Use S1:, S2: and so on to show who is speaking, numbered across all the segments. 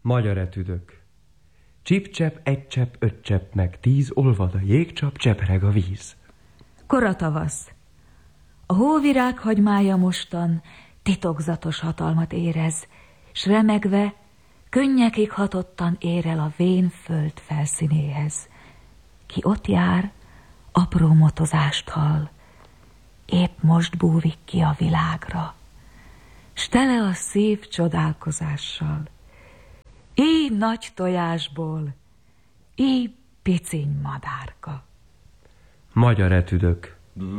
S1: Magyar etüdök. Csip-csep, egy csepp, 5 csepp, meg 10 olvad a jégcsap, csepereg a víz.
S2: Koratavasz. A hóvirág hagymája mostan titokzatos hatalmat érez, s remegve, könnyekig hatottan ér el a vén föld felszínéhez. Ki ott jár, apró motozást hall, épp most búvik ki a világra, s tele a szív csodálkozással. Így nagy tojásból, így piciny madárka.
S1: Magyar etüdök.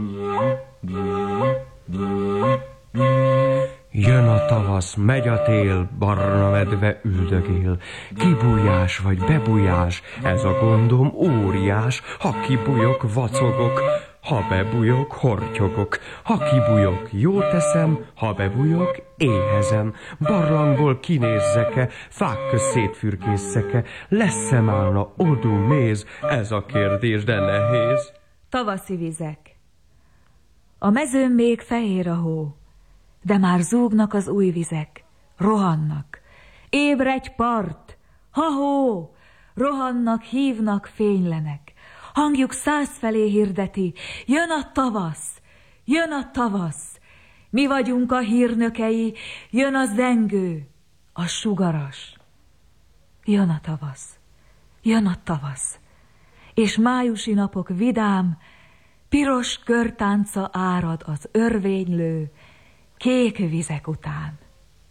S1: Jön a tavasz, megy a tél, barna medve üldögél. Kibújás vagy bebújás, ez a gondom óriás. Ha kibújok, vacogok, ha bebújok, hortyogok. Ha kibújok, jó teszem, ha bebújok, éhezem. Barlangból kinézzek-e, fák köz szétfürkészek-e, lesz-e állna odú méz, ez a kérdés, de nehéz.
S2: Tavaszi vizek. A mezőn még fehér a hó, de már zúgnak az új vizek, rohannak. Ébredj part, ha-hó! Rohannak, hívnak, fénylenek. Hangjuk 100 felé hirdeti, jön a tavasz, jön a tavasz. Mi vagyunk a hírnökei, jön a zengő, a sugaras. Jön a tavasz, jön a tavasz, és májusi napok vidám, piros körtánca árad az örvénylő, kék vizek után.